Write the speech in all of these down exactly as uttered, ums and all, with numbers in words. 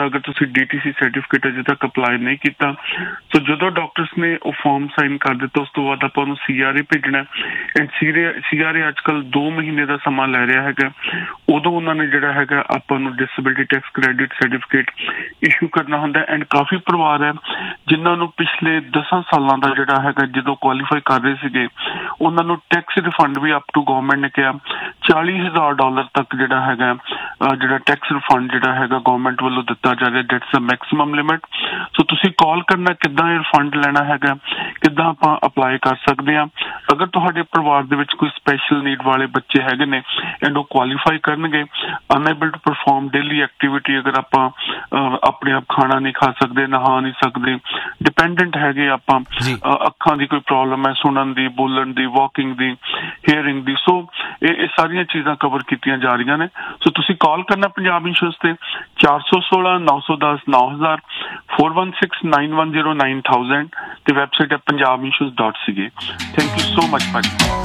ਹੁੰਦਾ अगर तुसीं डी टी सी सर्टिफिकेट अजे तक अप्लाई नहीं किया। सो जो डॉक्टर्स ने वो फॉर्म साइन कर दिता उस तो बाद आपां नूं सी आर ए भेजना and C C R A अजकल दो महीने का समा लै रहा है। उदों उन्होंने जिहड़ा हैगा आपां नूं disability tax credit certificate issue करना हुंदा। एंड काफ़ी परिवार है जिन्हां नूं पिछले दसां सालां दा जिहड़ा हैगा जदों क्वालीफाई कर रहे सीगे उन्हां नूं टैक्स रिफंड भी अप टू गवर्नमेंट ने कहा चाली हज़ार डॉलर तक जिहड़ा हैगा जिहड़ा टैक्स रिफंड जिहड़ा हैगा गवर्नमेंट वालों दिता जा रहा। That's a maximum limit. सो तुसीं कॉल करना किद्दां ये रिफंड लेना हैगा किद्दां आपां अप्लाई कर सकदे हां। अगर तुहाडे परिवार दे विच कोई स्पैशल नीड वाले बच्चे हैगे ने एंड वो qualify करनगे unable to perform daily activity अगर आपां अपने आप खाना नहीं खा सकते नहा नहीं सकते डिपेंडेंट हैगे आपां अखां दी कोई प्रॉब्लम है सुनन दी बोलन दी वॉकिंग दी हेयरिंग दी। सो ये सारियां चीज़ां कवर कीतियां जा रही ने। सो तुसीं कॉल करना पंजाब इंश्योरेंस ते चार सौ सोलह नौ सौ दस नौ हज़ार four one six nine one zero nine thousand ते वैबसाइट है Punjab insurance dot C A. Thank you so much भाजी।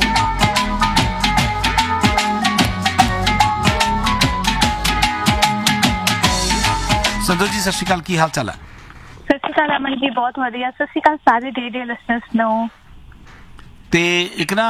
संतोष जी सत श्री अकाल, की हाल चाल है? सत श्री अकाल अमन जी, बहुत वधिया। सत श्री अकाल सारे रेडियो लिसनर्स ਨੂੰ। ਤੇ ਇੱਕ ਨਾ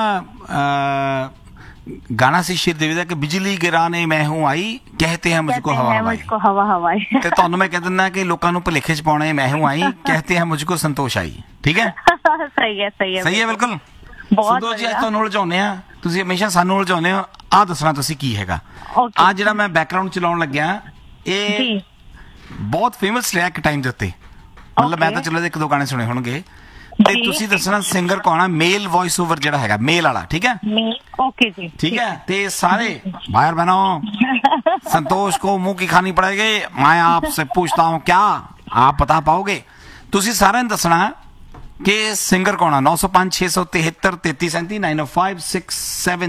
गाना सी शेर देवी दा कि बिजली गिराने मैं हूं आई कहते हैं मुझको हवा हवाई मुझको हवा हवाई ਤੇ ਤੁਹਾਨੂੰ ਮੈਂ ਕਹਿ ਦਿੰਦਾ ਕਿ ਲੋਕਾਂ ਨੂੰ ਭੁਲੇਖੇ ਚ ਪਾਉਣੇ मैं हूं आई कहते हैं मुझको संतोष आई। ठीक है सही है सही है सही है बिल्कुल। ਬਹੁਤ ਸੰਤੋਸ਼ ਜੀ ਅੱਜ ਤੁਹਾਨੂੰ ਉਲਝਾਉਂਦੇ ਆ, ਤੁਸੀਂ ਹਮੇਸ਼ਾ ਸਾਨੂੰ ਉਲਝਾਉਂਦੇ ਹੋ। ਆ ਦੱਸਣਾ ਤੁਸੀਂ ਕੀ ਹੈਗਾ ਆ ਜਿਹੜਾ ਮੈਂ ਬੈਕਗ੍ਰਾਉਂਡ ਚਲਾਉਣ ਲੱਗਿਆ ਇਹ ਬਹੁਤ ਫੇਮਸ ਰਿਹਾ ਇੱਕ ਟਾਈਮ ਦੇ ਉੱਤੇ। ਮਤਲਬ ਮੈਂ ਤਾਂ ਚਲੋ ਇੱਕ ਦੋ ਗਾਣੇ ਸੁਣੇ ਹੋਣਗੇ ਤੇ ਤੁਸੀਂ ਦੱਸਣਾ ਸਿੰਗਰ ਕੌਣ ਆ ਮੇਲ ਵੌਇਸ ਓਵਰ ਜਿਹੜਾ ਹੈਗਾ ਮੇਲ वाला। ठीक है ओके जी ठीक है। ते सारे भाई बहनों संतोष को मुंह की खानी पड़ेगी। मैं आपसे पूछता हूँ क्या आप बता पाओगे? तुसी सारे ने दसना कि सिंगर कौन है। नौ सौ पांच छे सौ तिहत्तर तैतीस सैंती नाइन ओ फाइव सिक्स सेवन